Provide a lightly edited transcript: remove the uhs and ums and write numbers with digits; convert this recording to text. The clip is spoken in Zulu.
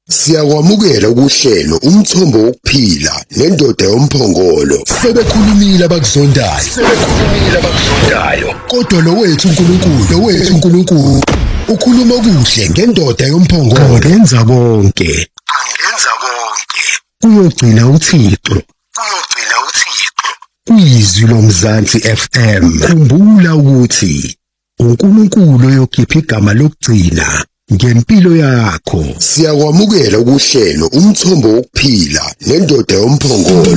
Siyakwamukela ukuhlelo umthombo wokuphila nendoda yomphongolo. Sebekhulumile abakuzondayo. Kodwa lo wethu uNkulunkulu ukhuluma kuhle ngendoda yomphongolo. Angenza konke. Kuyogcina uThixo. Izwi loMzansi FM. Khumbula ukuthi uNkulunkulu uyokhipha igama lokugcina ngempilo yakho. Siyakwamukela ukuhlelo umthombo wokuphila nendoda yomphongolo.